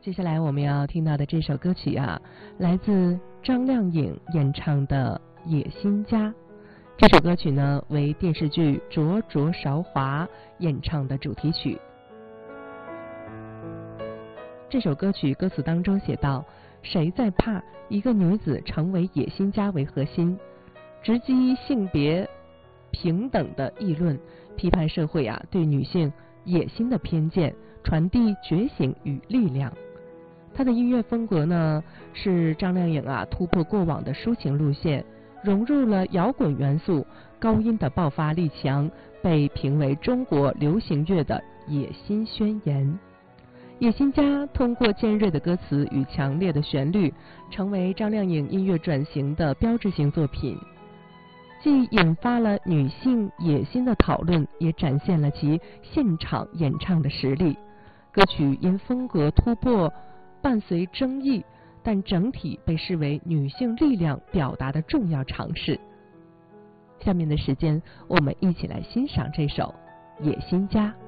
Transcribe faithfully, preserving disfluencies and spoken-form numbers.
接下来我们要听到的这首歌曲啊，来自张靓颖演唱的《野心家》。这首歌曲呢，为电视剧《灼灼韶华》演唱的主题曲。这首歌曲歌词当中写道：谁在怕一个女子成为野心家为核心，直击性别平等的议论，批判社会啊对女性野心的偏见，传递觉醒与力量。他的音乐风格呢，是张靓颖啊突破过往的抒情路线，融入了摇滚元素，高音的爆发力强，被评为中国流行乐的野心宣言。野心家通过尖锐的歌词与强烈的旋律，成为张靓颖音乐转型的标志性作品，既引发了女性野心的讨论，也展现了其现场演唱的实力。歌曲因风格突破伴随争议，但整体被视为女性力量表达的重要尝试。下面的时间，我们一起来欣赏这首《野心家》。